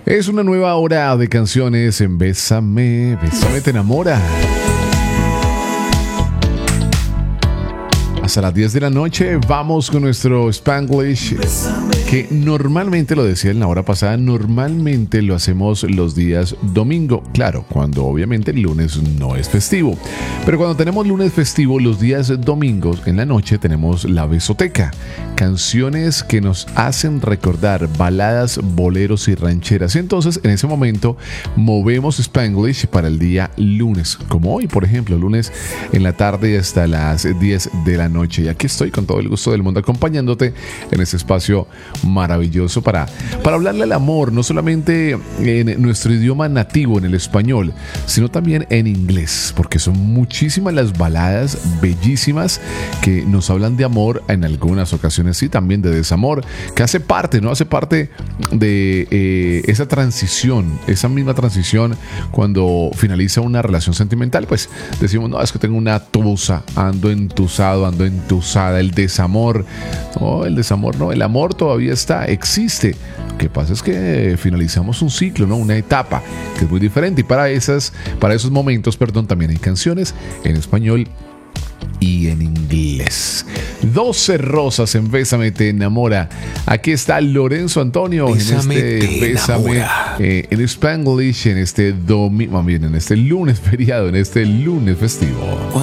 Es una nueva hora de canciones en Bésame, Bésame te enamora. Hasta las 10 de la noche vamos con nuestro Spanglish, que normalmente, lo decía en la hora pasada, normalmente lo hacemos los días domingo. Claro, cuando obviamente el lunes no es festivo. Pero cuando tenemos lunes festivo, los días domingos en la noche tenemos la besoteca. Canciones que nos hacen recordar baladas, boleros y rancheras. Y entonces en ese momento movemos Spanglish para el día lunes. Como hoy, por ejemplo, lunes en la tarde hasta las 10 de la noche. Y aquí estoy con todo el gusto del mundo acompañándote en este espacio maravilloso para hablarle al amor, no solamente en nuestro idioma nativo, en el español, sino también en inglés, porque son muchísimas las baladas bellísimas que nos hablan de amor, en algunas ocasiones sí, también de desamor, que hace parte, ¿no? Hace parte de esa transición, esa misma transición cuando finaliza una relación sentimental. Pues decimos, no, es que tengo una tusa, ando entusado, ando entusada, el desamor. No, el desamor no, el amor todavía existe. Lo que pasa es que finalizamos un ciclo, ¿no? Una etapa que es muy diferente. Y para esos momentos, también hay canciones en español y en inglés. 12 rosas en Bésame te enamora. Aquí está Lorenzo Antonio Bésame, en este Bésame en Spanglish, en este domingo, bien, en este lunes feriado, en este lunes festivo.